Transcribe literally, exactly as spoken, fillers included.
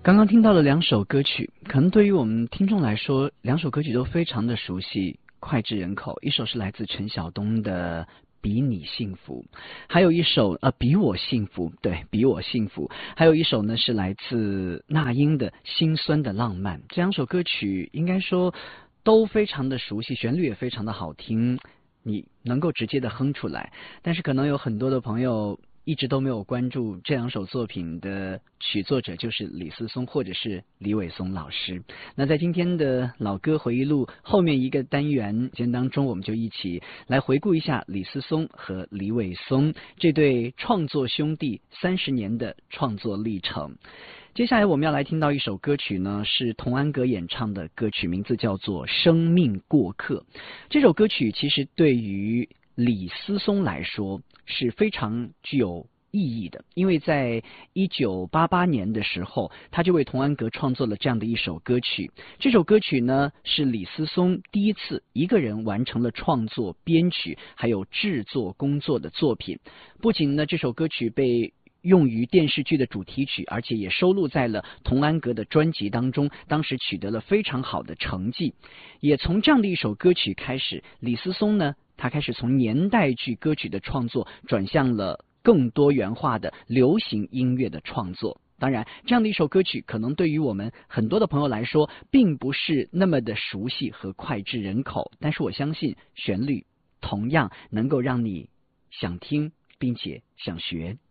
刚刚听到了两首歌曲，可能对于我们听众来说，两首歌曲都非常的熟悉，脍炙人口。一首是来自陈晓东的比你幸福，还有一首呃比我幸福，对，比我幸福，还有一首呢是来自那英的心酸的浪漫。这两首歌曲应该说都非常的熟悉，旋律也非常的好听，你能够直接的哼出来。但是可能有很多的朋友一直都没有关注这两首作品的曲作者就是李思松或者是李伟松老师。那在今天的老歌回忆录后面一个单元节目当中，我们就一起来回顾一下李思松和李伟松这对创作兄弟三十年的创作历程。接下来我们要来听到一首歌曲呢，是童安格演唱的歌曲，名字叫做《生命过客》。这首歌曲其实对于李思松来说是非常具有意义的，因为在一九八八年的时候，他就为童安格创作了这样的一首歌曲。这首歌曲呢，是李思松第一次一个人完成了创作、编曲还有制作工作的作品。不仅呢，这首歌曲被用于电视剧的主题曲，而且也收录在了童安格的专辑当中，当时取得了非常好的成绩。也从这样的一首歌曲开始，李思松呢，他开始从年代剧歌曲的创作转向了更多元化的流行音乐的创作。当然，这样的一首歌曲可能对于我们很多的朋友来说并不是那么的熟悉和脍炙人口，但是我相信旋律同样能够让你想听并且想学。